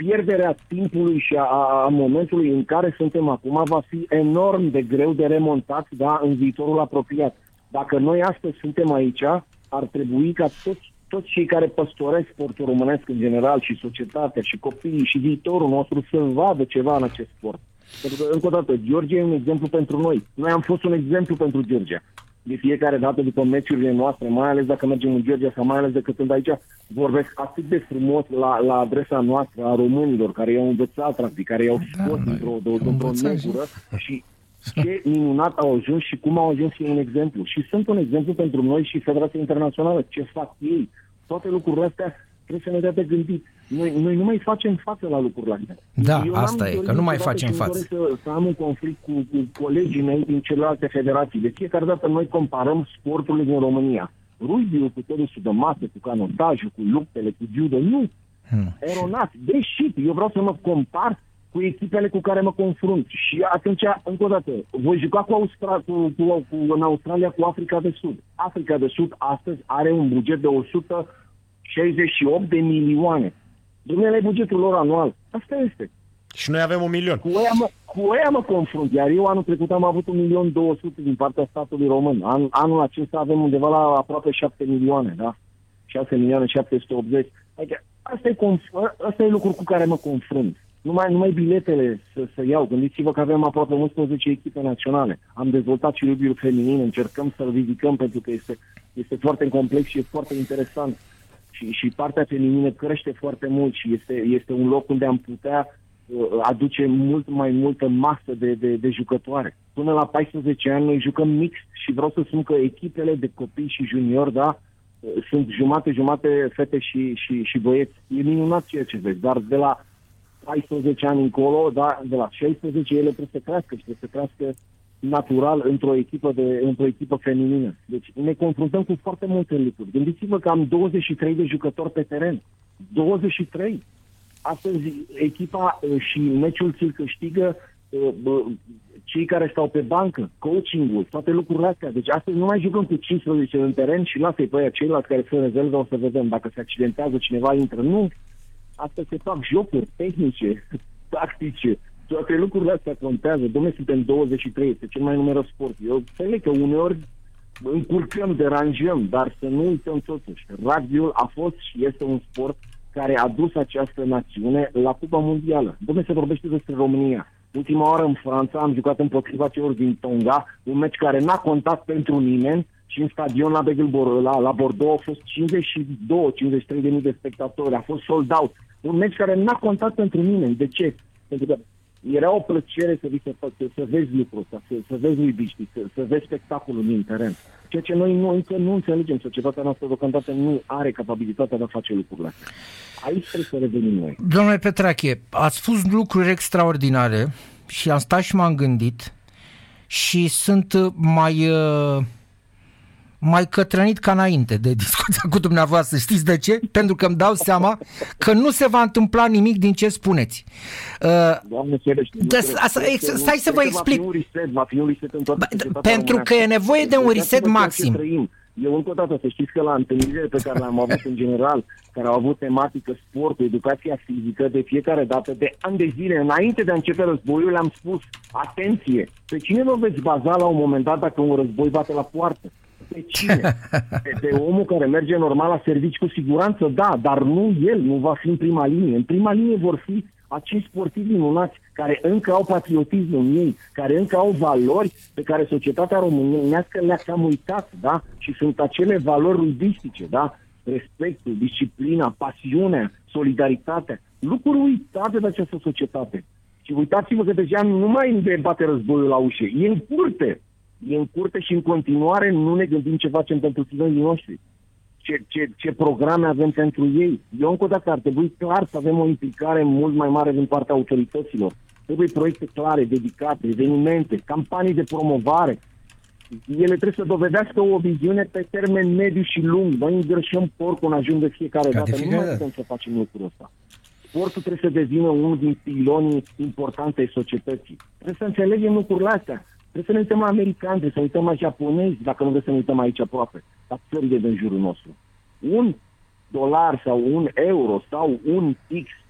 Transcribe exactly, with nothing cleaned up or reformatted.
pierderea timpului și a, a momentului în care suntem acum va fi enorm de greu de remontat, da, în viitorul apropiat. Dacă noi astăzi suntem aici, ar trebui ca toți, toți cei care păstoresc sportul românesc în general și societatea și copiii și viitorul nostru să vadă ceva în acest sport. Pentru că, încă o dată, Georgia e un exemplu pentru noi. Noi am fost un exemplu pentru Georgia. De fiecare dată după meciurile noastre, mai ales dacă mergem în Georgia sau mai ales decât când aici, vorbesc atât de frumos la, la adresa noastră a românilor care i-au învățat, practic, care i-au scos da, dintr-o, dintr-o negură și ce minunat au ajuns și cum au ajuns și un exemplu. Și sunt un exemplu pentru noi și Federația Internațională, ce fac ei. Toate lucrurile astea trebuie să ne dea de gândit. Noi, noi nu mai facem față la lucrurile astea. Da, eu asta e, că nu mai facem față. Să, să am un conflict cu, cu colegii mei din celelalte federații. De fiecare dată noi comparăm sporturile din România. Rugby-ul cu tenisul de masă, cu canotajul, cu luptele, cu judo. Nu. Hmm. Aeronat. Deși eu vreau să mă compar cu echipele cu care mă confrunt. Și atunci, încă o dată, voi juca cu Austra- cu, cu, cu, în Australia cu Africa de Sud. Africa de Sud astăzi are un buget de o sută șaizeci și opt de milioane. Dumnezeu, e bugetul lor anual. Asta este. Și noi avem un milion. Cu ăia mă, cu ăia mă confrunt. Iar eu anul trecut am avut un milion două sute din partea statului român. An, anul acesta avem undeva la aproape șapte milioane, da? șase milioane șapte sute optzeci. Adică asta e, conf- asta e lucrul cu care mă confrunt. Numai, numai biletele să, să iau. Gândiți-vă că avem aproape unsprezece echipe naționale. Am dezvoltat și rugby-ul feminin. Încercăm să-l ridicăm pentru că este, este foarte complex și este foarte interesant. Și, și partea feminină crește foarte mult și este, este un loc unde am putea uh, aduce mult mai multă masă de, de, de jucătoare. Până la paisprezece ani noi jucăm mix și vreau să spun că echipele de copii și juniori, da, uh, sunt jumate-jumate fete și, și, și băieți. E minunat ceea ce vezi, dar de la paisprezece ani încolo, da, de la șaisprezece ele trebuie să crească și trebuie să crească natural într-o echipă, de, într-o echipă feminină. Deci ne confruntăm cu foarte multe lucruri. Gândiți-vă că am douăzeci și trei de jucători pe teren. douăzeci și trei. Astăzi echipa și meciul ți-l câștigă cei care stau pe bancă, coaching-ul, toate lucrurile astea. Deci astăzi nu mai jucăm cu cincisprezece în teren și lasă-i pe aia ceilalți care se rezervă, o să vedem. Dacă se accidentează, cineva intră. Nu. Astăzi se fac jocuri tehnice, tactice. Toate lucrurile astea contează. Dom'le, suntem douăzeci și trei, este cel mai numeros sport. Eu înțeleg că uneori încurcăm, deranjăm, dar să nu uităm totuși. Rugby-ul a fost și este un sport care a dus această națiune la Cupa Mondială. Dom'le, se vorbește despre România. Ultima oară în Franța am jucat împotriva celor din Tonga, un meci care n-a contat pentru nimeni și în stadion la, la, la Bordeaux au fost cincizeci și doi cincizeci și trei de mii de spectatori, a fost sold out. Un meci care n-a contat pentru nimeni. De ce? Pentru că era o plăcere să, să, să, să vezi lucrul ăsta, să, să vezi uibiștii, să, să vezi spectacolul din teren. Ceea ce noi nu, încă nu înțelegem. Societatea noastră deocamdată nu are capabilitatea de a face lucrurile astea. Aici trebuie să revenim noi. Domnule Petrache, ați spus lucruri extraordinare și am stat și m-am gândit și sunt mai... Uh... mai cătrănit ca înainte de discuția cu dumneavoastră. Știți de ce? Pentru că îmi dau seama că nu se va întâmpla nimic din ce spuneți. Doamne, ferește, de, asta, ex, stai să vă explic. Va fi un reset, va fi un reset în toată pentru că e nevoie de un reset maxim. Eu încă o dată să știți că la întâlnirile pe care le-am avut în general, care au avut tematică sport, educația fizică, de fiecare dată, de ani de zile, înainte de a începe războiul, le-am spus, atenție, pe cine vă veți baza la un moment dat dacă un război bate la poartă? Pe cine? De, de omul care merge normal la servici cu siguranță, da, dar nu el, nu va fi în prima linie. În prima linie vor fi acești sportivi minunați care încă au patriotism în ei, care încă au valori pe care societatea românească le-a cam uitat, da? Și sunt acele valori rudistice, da? Respectul, disciplina, pasiunea, solidaritatea, lucruri uitate de această societate. Și uitați-vă că deja nu mai bate războiul la ușă, e în curte. E în curte și în continuare nu ne gândim ce facem pentru tinerii noștri. Ce, ce, ce programe avem pentru ei. Eu încă o dată ar trebui clar să avem o implicare mult mai mare din partea autorităților. Trebuie proiecte clare, dedicate, evenimente, campanii de promovare. Ele trebuie să dovedească o viziune pe termen mediu și lung. Noi îngreșăm porcul în ajung de fiecare Ca dată. de fiecare nu mai putem să facem lucrul ăsta. Sportul trebuie să devină unul din pilonii importante ai societății. Trebuie să înțelegem lucrurile astea. Trebuie să ne uităm la americani, trebuie să ne uităm la japonezi, dacă nu vrem să ne uităm aici aproape, la țările din jurul nostru. Un dolar sau un euro sau un X